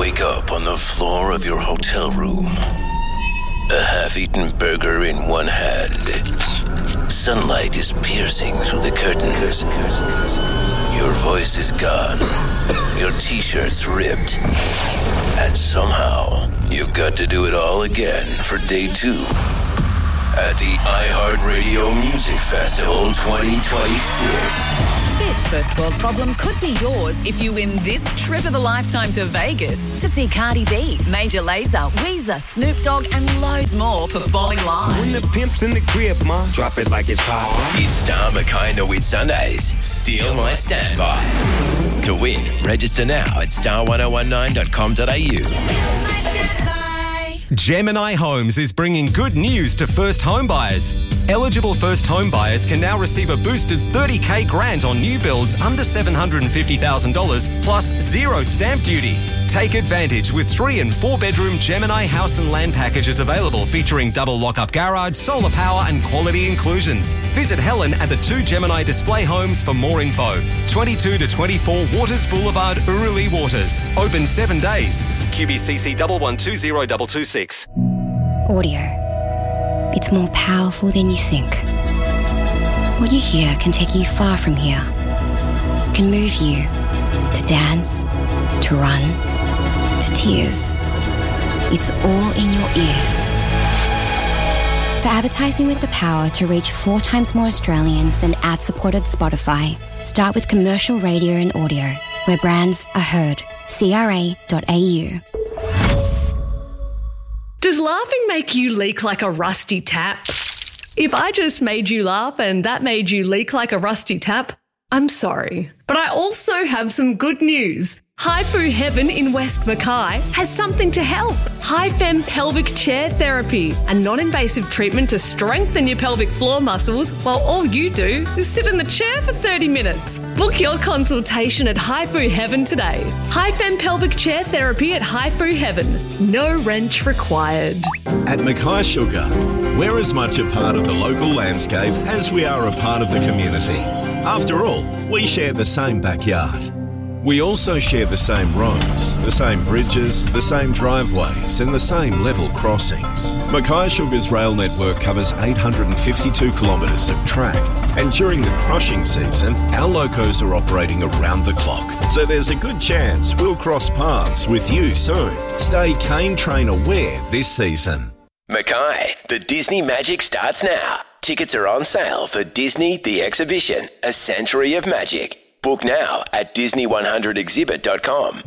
wake up on the floor of your hotel room. A half-eaten burger in one hand. Sunlight is piercing through the curtains. Your voice is gone. Your t-shirt's ripped. And somehow, you've got to do it all again for day 2 at the iHeartRadio Music Festival 2026. This first world problem could be yours if you win this trip of a lifetime to Vegas to see Cardi B, Major Lazer, Weezer, Snoop Dogg and loads more performing live. When the pimp's in the crib, ma, drop it like it's hot. It's Star Mackay and the Wit Sundays. Steal my standby. To win, register now at star1019.com.au. Gemini Homes is bringing good news to first home buyers. Eligible first home buyers can now receive a boosted $30,000 grant on new builds under $750,000 plus zero stamp duty. Take advantage with 3 and 4 bedroom Gemini house and land packages available featuring double lock-up garage, solar power and quality inclusions. Visit Helen at the 2 Gemini display homes for more info. 22 to 24 Waters Boulevard, Uruli Waters. Open 7 days. QBCC 1120 Audio. It's more powerful than you think. What you hear can take you far from here. It can move you to dance, to run, to tears. It's all in your ears. For advertising with the power to reach 4 times more Australians than ad-supported Spotify, start with commercial radio and audio, where brands are heard. CRA.au. Does laughing make you leak like a rusty tap? If I just made you laugh and that made you leak like a rusty tap, I'm sorry. But I also have some good news. HIFU Heaven in West Mackay has something to help. HiFem Pelvic Chair Therapy, a non-invasive treatment to strengthen your pelvic floor muscles while all you do is sit in the chair for 30 minutes. Book your consultation at HIFU Heaven today. HiFem Pelvic Chair Therapy at HIFU Heaven. No wrench required. At Mackay Sugar, we're as much a part of the local landscape as we are a part of the community. After all, we share the same backyard. We also share the same roads, the same bridges, the same driveways and the same level crossings. Mackay Sugar's rail network covers 852 kilometres of track, and during the crushing season, our locos are operating around the clock. So there's a good chance we'll cross paths with you soon. Stay Cane Train aware this season. Mackay, the Disney Magic starts now. Tickets are on sale for Disney The Exhibition, A Century of Magic. Book now at Disney100exhibit.com.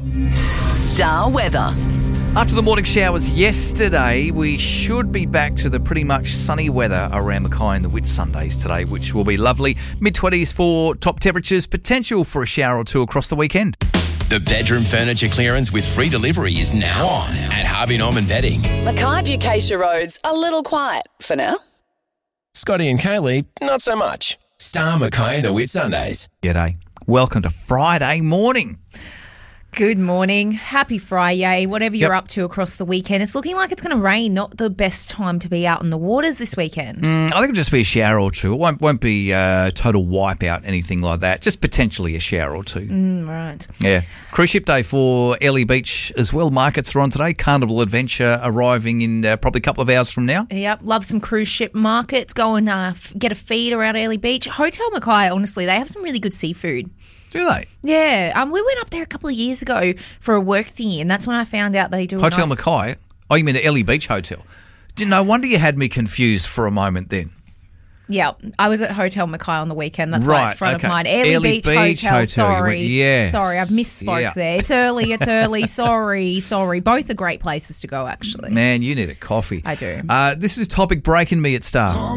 Star weather. After the morning showers yesterday, we should be back to the pretty much sunny weather around Mackay and the Whit Sundays today, which will be lovely. Mid-20s for top temperatures, potential for a shower or two across the weekend. The bedroom furniture clearance with free delivery is now on at Harvey Norman Bedding. Mackay Acacia Road's a little quiet for now. Scotty and Kaylee, not so much. Star Mackay and the Whit Sundays. G'day. Welcome to Friday morning. Good morning. Happy Friday. Whatever you're up to across the weekend, it's looking like it's going to rain. Not the best time to be out on the waters this weekend. I think it'll just be a shower or two. It won't be total wipeout, anything like that. Just potentially a shower or two. Right. Yeah. Cruise ship day for Airlie Beach as well. Markets are on today. Carnival Adventure arriving in probably a couple of hours from now. Yep. Love some cruise ship markets. Go and get a feed around Airlie Beach. Hotel Mackay, honestly, they have some really good seafood. Do they? Yeah. We went up there a couple of years ago for a work thingy, and that's when I found out they do Hotel Mackay? Oh, you mean the Airlie Beach Hotel? No wonder you had me confused for a moment then. Yeah, I was at Hotel Mackay on the weekend. That's why it's front of mind. Airlie Beach Hotel. Sorry. Yes. Sorry, I've misspoke there. It's early. Sorry. Both are great places to go, actually. Man, you need a coffee. I do. This is Topic Breaking Me at Star.